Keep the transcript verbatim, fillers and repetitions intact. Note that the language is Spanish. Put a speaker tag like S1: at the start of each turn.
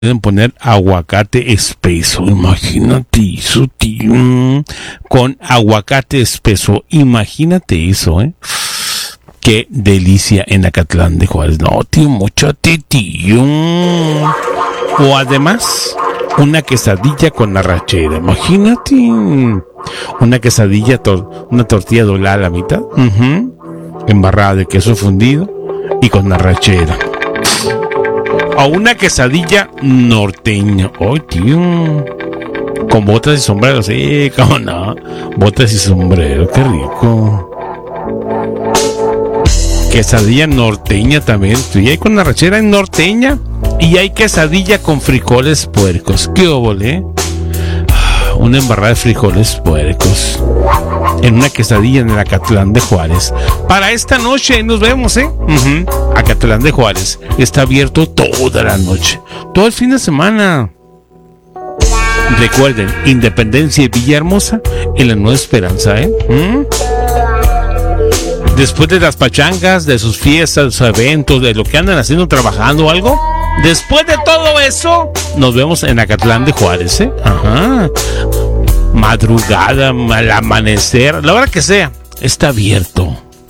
S1: pueden poner aguacate espeso, imagínate eso, tío, con aguacate espeso, imagínate eso, ¿eh? Qué delicia en Acatlán de Juárez. No, tío, mochate, tío. O además, una quesadilla con arrachera, imagínate. Una quesadilla, tor- una tortilla doblada a la mitad, uh-huh, embarrada de queso fundido y con arrachera. O una quesadilla norteña. ¡Ay, tío! Con botas y sombreros. Sí, cómo no. Botas y sombreros. ¡Qué rico! Quesadilla norteña también. Y hay con arrachera en norteña. Y hay quesadilla con frijoles puercos. ¡Qué óvole! Una embarrada de frijoles puercos en una quesadilla en el Acatlán de Juárez. Para esta noche nos vemos, ¿eh? Uh-huh. Acatlán de Juárez está abierto toda la noche, todo el fin de semana. Recuerden, Independencia y Villahermosa en la Nueva Esperanza, ¿eh? ¿Mm? Después de las pachangas, de sus fiestas, de sus eventos, de lo que andan haciendo, trabajando o algo, después de todo eso, nos vemos en Acatlán de Juárez, ¿eh? Ajá. Madrugada, al amanecer, la hora que sea, está abierto.